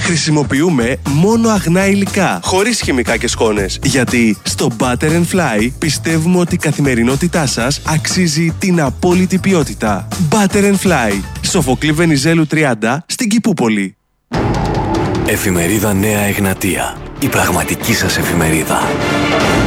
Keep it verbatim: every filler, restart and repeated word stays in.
Χρησιμοποιούμε μόνο αγνά υλικά, χωρίς χημικά και σκόνες. Γιατί στο Butter and Fly πιστεύουμε ότι η καθημερινότητά σας αξίζει την απόλυτη ποιότητα. Butter and Fly. Σοφοκλή Βενιζέλου τριάντα στην Κηπούπολη. Εφημερίδα Νέα Εγνατία. Η πραγματική σας εφημερίδα.